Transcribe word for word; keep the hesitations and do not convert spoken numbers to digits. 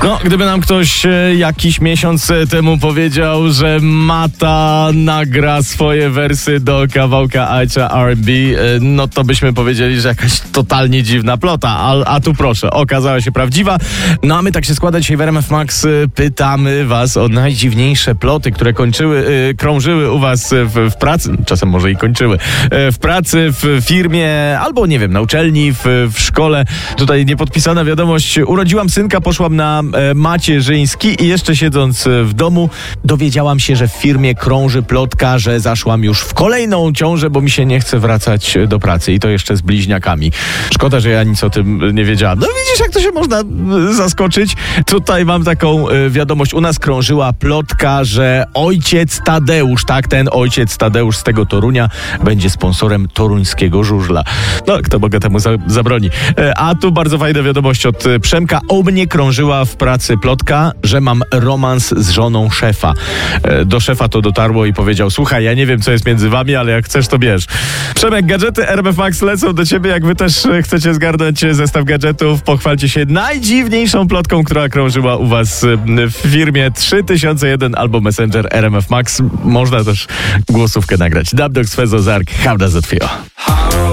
No, gdyby nam ktoś e, jakiś miesiąc e, temu powiedział, że Mata nagra swoje wersy do kawałka Aisha R and B, e, no to byśmy powiedzieli, że jakaś totalnie dziwna plota, a, a tu proszę, okazała się prawdziwa. No a my tak się składa dzisiaj w R M F Max, e, pytamy was o najdziwniejsze ploty, które kończyły, e, krążyły u was w, w pracy, czasem może i kończyły, e, w pracy, w firmie, albo nie wiem, na uczelni, w, w szkole. Tutaj niepodpisana wiadomość: urodziłam synka, poszłam na e, macierzyński i jeszcze siedząc e, w domu dowiedziałam się, że w firmie krąży plotka, że zaszłam już w kolejną ciążę, bo mi się nie chce wracać do pracy i to jeszcze z bliźniakami. Szkoda, że ja nic o tym nie wiedziałam. No widzisz, jak to się można e, zaskoczyć. Tutaj mam taką e, wiadomość. U nas krążyła plotka, że ojciec Tadeusz, tak, ten ojciec Tadeusz z tego Torunia będzie sponsorem toruńskiego żużla. No, kto Boga temu za, zabroni. E, a tu bardzo fajna wiadomość od e, Przemka. O mnie krążyła w pracy plotka, że mam romans z żoną szefa. E, do szefa to dotarło i powiedział: słuchaj, ja nie wiem, co jest między wami, ale jak chcesz, to bierz. Przemek, gadżety R M F Max lecą do ciebie. Jak wy też e, chcecie zgarnąć zestaw gadżetów, pochwalcie się najdziwniejszą plotką, która krążyła u was e, w firmie. trzy tysiące jeden albo Messenger R M F Max. Można też głosówkę nagrać. Dubdox, Fezo, Zark. How does it feel?